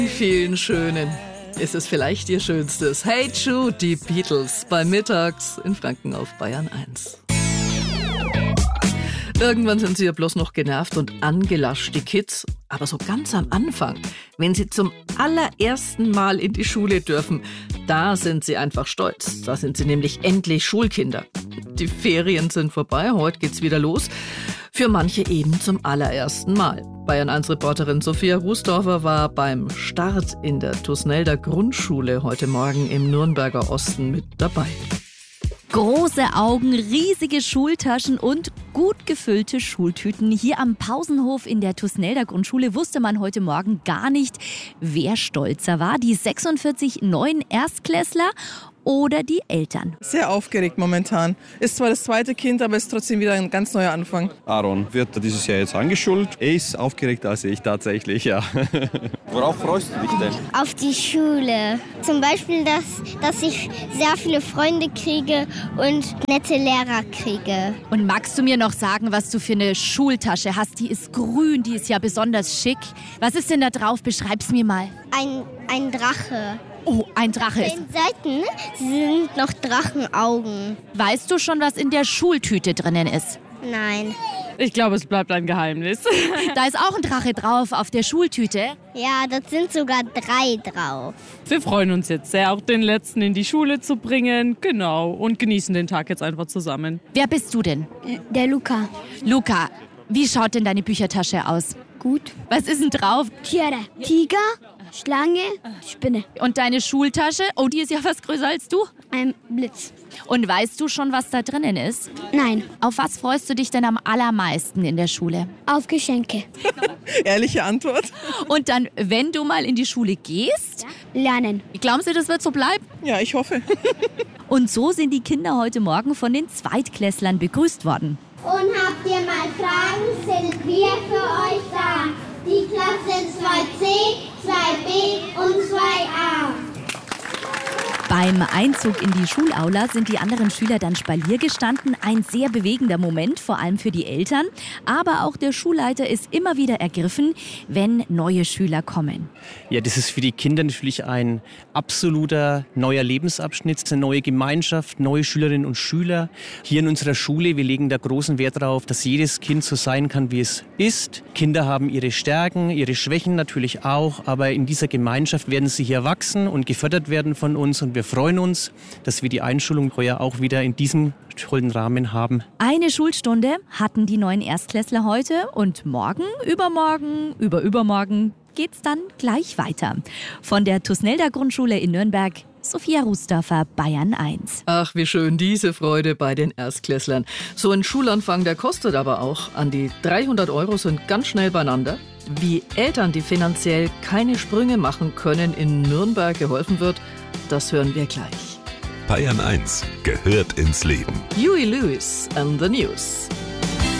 Vielen schönen. Ist es vielleicht Ihr schönstes? Hey Jude, die Beatles bei Mittags in Franken auf Bayern 1. Irgendwann sind sie ja bloß noch genervt und angelascht, die Kids. Aber so ganz am Anfang, wenn sie zum allerersten Mal in die Schule dürfen, da sind sie einfach stolz. Da sind sie nämlich endlich Schulkinder. Die Ferien sind vorbei, heute geht's wieder los. Für manche eben zum allerersten Mal. Bayern 1-Reporterin Sophia Rusdorfer war beim Start in der Tusnelder Grundschule heute Morgen im Nürnberger Osten mit dabei. Große Augen, riesige Schultaschen und gut gefüllte Schultüten. Hier am Pausenhof in der Tusnelder Grundschule wusste man heute Morgen gar nicht, wer stolzer war. Die 46 neuen Erstklässler oder die Eltern. Sehr aufgeregt momentan. Ist zwar das zweite Kind, aber ist trotzdem wieder ein ganz neuer Anfang. Aaron wird dieses Jahr jetzt angeschult. Er ist aufgeregter als ich tatsächlich, ja. Worauf freust du dich denn? Auf die Schule. Zum Beispiel, dass ich sehr viele Freunde kriege und nette Lehrer kriege. Und magst du mir noch sagen, was du für eine Schultasche hast? Die ist grün, die ist ja besonders schick. Was ist denn da drauf? Beschreib's mir mal. Ein Drache. Oh, ein Drache ist. An den Seiten sind noch Drachenaugen. Weißt du schon, was in der Schultüte drinnen ist? Nein. Ich glaube, es bleibt ein Geheimnis. Da ist auch ein Drache drauf auf der Schultüte. Ja, das sind sogar 3 drauf. Wir freuen uns jetzt sehr, auch den letzten in die Schule zu bringen. Genau. Und genießen den Tag jetzt einfach zusammen. Wer bist du denn? Der Luca. Luca, wie schaut denn deine Büchertasche aus? Gut. Was ist denn drauf? Tiere. Tiger, Schlange, Spinne. Und deine Schultasche? Oh, die ist ja fast größer als du. Ein Blitz. Und weißt du schon, was da drinnen ist? Nein. Auf was freust du dich denn am allermeisten in der Schule? Auf Geschenke. Ehrliche Antwort? Und dann, wenn du mal in die Schule gehst? Lernen. Glauben Sie, das wird so bleiben? Ja, ich hoffe. Und so sind die Kinder heute Morgen von den Zweitklässlern begrüßt worden. Und habt ihr mal Fragen, sind wir für euch da. Die Klasse 2c, 2b und 2a. Beim Einzug in die Schulaula sind die anderen Schüler dann Spalier gestanden. Ein sehr bewegender Moment, vor allem für die Eltern. Aber auch der Schulleiter ist immer wieder ergriffen, wenn neue Schüler kommen. Ja, das ist für die Kinder natürlich ein absoluter neuer Lebensabschnitt, eine neue Gemeinschaft, neue Schülerinnen und Schüler. Hier in unserer Schule, wir legen da großen Wert darauf, dass jedes Kind so sein kann, wie es ist. Kinder haben ihre Stärken, ihre Schwächen natürlich auch, aber in dieser Gemeinschaft werden sie hier wachsen und gefördert werden von uns. Und wir freuen uns, dass wir die Einschulung heuer auch wieder in diesem tollen Rahmen haben. Eine Schulstunde hatten die neuen Erstklässler heute und morgen, übermorgen, übermorgen geht's dann gleich weiter. Von der Tusnelder Grundschule in Nürnberg, Sophia Rusdorfer, Bayern 1. Ach, wie schön, diese Freude bei den Erstklässlern. So ein Schulanfang, der kostet aber auch. An die 300 € sind ganz schnell beieinander. Wie Eltern, die finanziell keine Sprünge machen können, in Nürnberg geholfen wird, das hören wir gleich. Bayern 1 gehört ins Leben. Huey Lewis and the News.